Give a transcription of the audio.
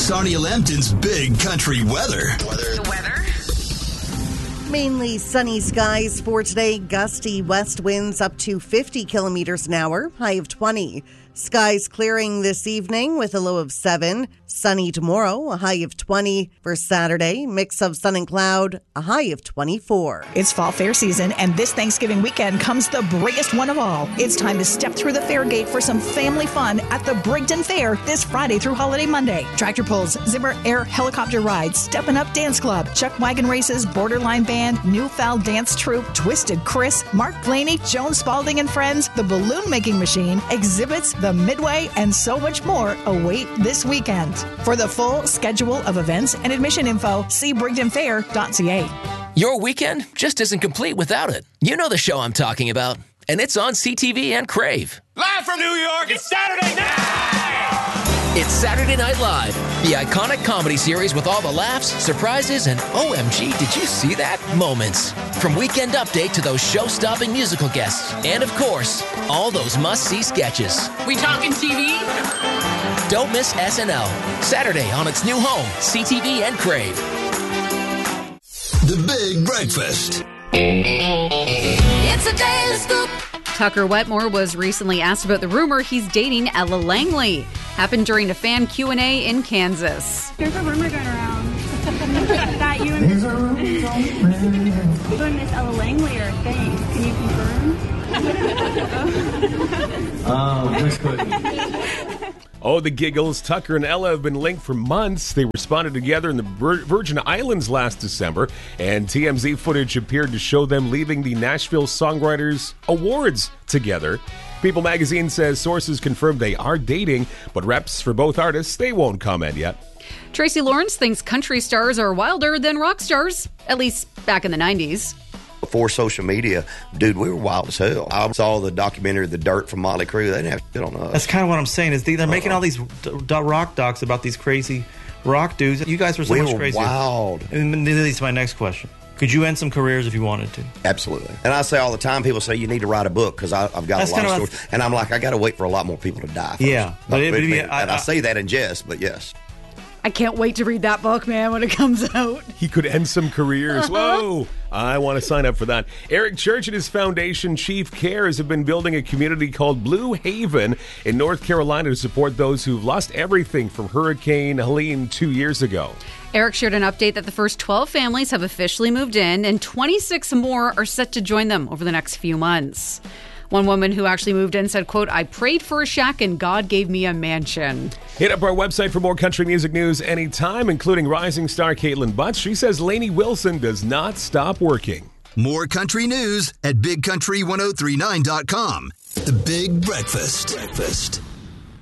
Sarnia Lambton's Big Country Weather. The weather? Mainly sunny skies for today. Gusty west winds up to 50 kilometers an hour, high of 20. Skies clearing this evening with a low of 7. Sunny tomorrow, a high of 20. For Saturday, mix of sun and cloud, a high of 24. It's fall fair season, and this Thanksgiving weekend comes the biggest one of all. It's time to step through the fair gate for some family fun at the Brigden Fair this Friday through Holiday Monday. Tractor pulls, Zimmer Air helicopter rides, Steppin' Up Dance Club, Chuck Wagon races, Borderline Band, New Foul Dance Troupe, Twisted Chris, Mark Blaney, Joan Spalding and Friends, the Balloon Making Machine, exhibits, the Midway, and so much more await this weekend. For the full schedule of events and admission info, see brigdenfair.ca. Your weekend just isn't complete without it. You know the show I'm talking about, and it's on CTV and Crave. Live from New York, it's Saturday night! It's Saturday Night Live, the iconic comedy series with all the laughs, surprises, and OMG, did you see that? Moments. From Weekend Update to those show-stopping musical guests. And of course, all those must-see sketches. We talking TV? Don't miss SNL. Saturday on its new home, CTV and Crave. The Big Breakfast. It's a daily scoop. Tucker Wetmore was recently asked about the rumor he's dating Ella Langley. Happened during a fan Q&A in Kansas. There's a rumor going around that you and Miss Ella Langley are a thing. Can you confirm? Just quickly. Oh, the giggles. Tucker and Ella have been linked for months. They responded together in the Virgin Islands last December, and TMZ footage appeared to show them leaving the Nashville Songwriters Awards together. People magazine says sources confirmed they are dating, but reps for both artists, they won't comment yet. Tracy Lawrence thinks country stars are wilder than rock stars, at least back in the 90s. Before social media, dude, we were wild as hell. I saw the documentary The Dirt from Motley Crue. They didn't have shit on us. That's kind of what I'm saying is they're making all these rock docs about these crazy rock dudes. You guys were so much crazier. Wild. And this leads to my next question. Could you end some careers if you wanted to? Absolutely. And I say all the time, people say you need to write a book because I've got a lot of stories. And I'm like, I got to wait for a lot more people to die first. Yeah. I say that in jest, but yes. I can't wait to read that book, man, when it comes out. He could end some careers. Whoa! I want to sign up for that. Eric Church and his foundation, Chief Cares, have been building a community called Blue Haven in North Carolina to support those who've lost everything from Hurricane Helene 2 years ago. Eric shared an update that the first 12 families have officially moved in, and 26 more are set to join them over the next few months. One woman who actually moved in said, quote, I prayed for a shack and God gave me a mansion. Hit up our website for more country music news anytime, including rising star Caitlin Butts. She says Lainey Wilson does not stop working. More country news at BigCountry1039.com. The Big Breakfast.